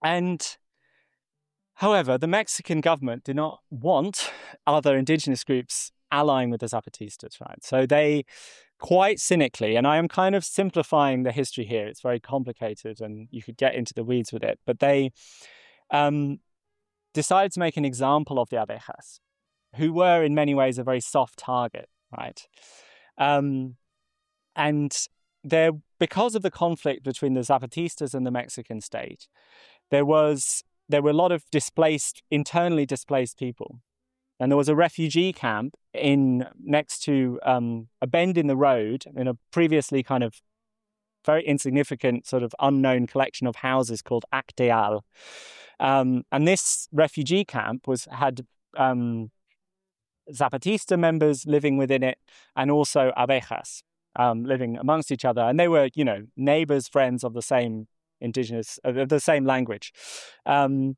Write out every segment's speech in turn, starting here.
And however, the Mexican government did not want other indigenous groups allying with the Zapatistas, right? So they quite cynically, and I am kind of simplifying the history here, it's very complicated and you could get into the weeds with it, but they decided to make an example of the Abejas, who were in many ways a very soft target, right? And because of the conflict between the Zapatistas and the Mexican state, there were a lot of internally displaced people. And there was a refugee camp next to a bend in the road in a previously kind of very insignificant sort of unknown collection of houses called Acteal. And this refugee camp had Zapatista members living within it and also Abejas living amongst each other. And they were, neighbors, friends of the same the same language. And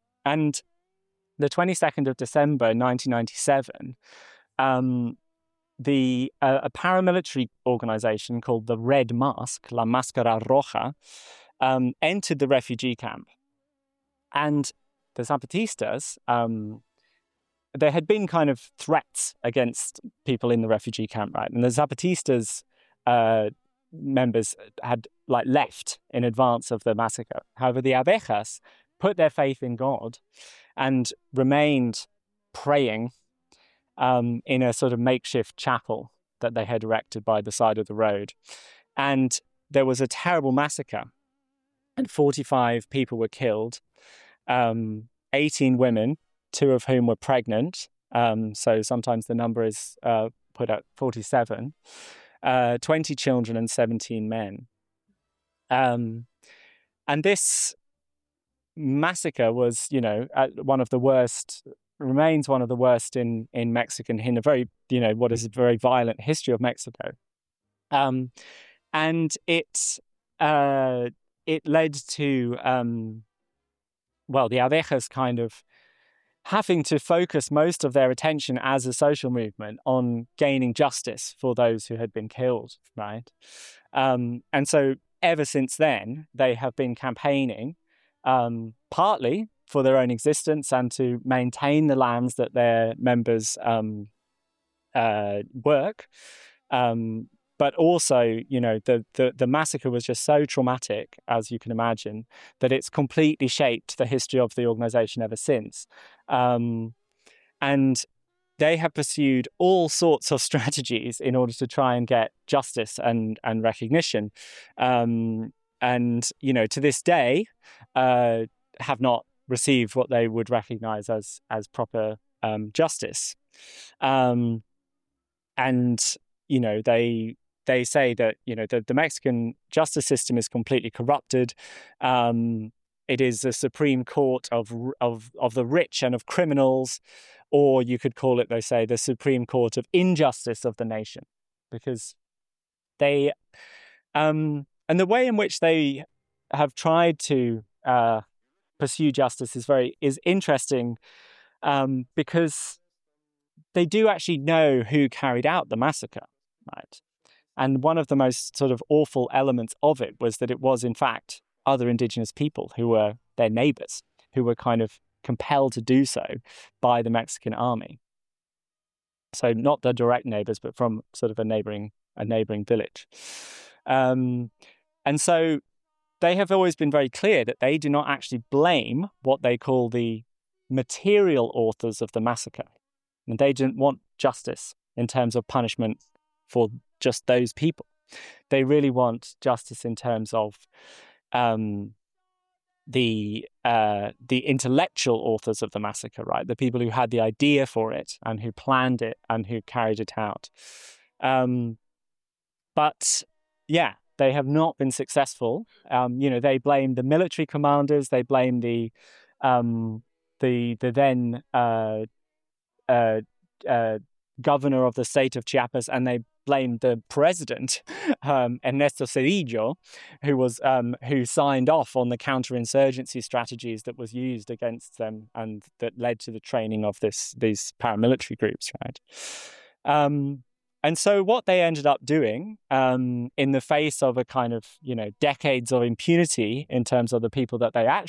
the 22nd of December, 1997, a paramilitary organization called the Red Mask, La Máscara Roja, entered the refugee camp. And the Zapatistas, there had been kind of threats against people in the refugee camp, right? And the Zapatistas members had left in advance of the massacre. However, the Abejas put their faith in God and remained praying in a sort of makeshift chapel that they had erected by the side of the road. And there was a terrible massacre, and 45 people were killed, 18 women, 2 of whom were pregnant. So sometimes the number is put at 47, 20 children and 17 men. And this massacre was, one of the worst, remains one of the worst in a very, what is a very violent history of Mexico. And it led to, the Abejas kind of having to focus most of their attention as a social movement on gaining justice for those who had been killed, right? And so ever since then, they have been campaigning partly for their own existence and to maintain the lands that their members work. But also, the massacre was just so traumatic, as you can imagine, that it's completely shaped the history of the organization ever since. And they have pursued all sorts of strategies in order to try and get justice and recognition. And, to this day, have not received what they would recognize as proper justice. And, they say that, the Mexican justice system is completely corrupted. It is a Supreme Court of the rich and of criminals, or you could call it, they say, the Supreme Court of injustice of the nation, because they, and the way in which they have tried to pursue justice is interesting, because they do actually know who carried out the massacre, right? And one of the most sort of awful elements of it was that it was, in fact, other indigenous people who were their neighbors, who were kind of compelled to do so by the Mexican army. So not the direct neighbors, but from sort of a neighboring village. And so they have always been very clear that they do not actually blame what they call the material authors of the massacre. And they didn't want justice in terms of punishment for just those people. They really want justice in terms of the intellectual authors of the massacre, right? The people who had the idea for it and who planned it and who carried it out. But yeah, they have not been successful. They blame the military commanders. They blame the then governor of the state of Chiapas, and they blamed the president, Ernesto Zedillo, who signed off on the counterinsurgency strategies that was used against them and that led to the training of these paramilitary groups, right? And so what they ended up doing, in the face of a kind of, decades of impunity in terms of the people that they actually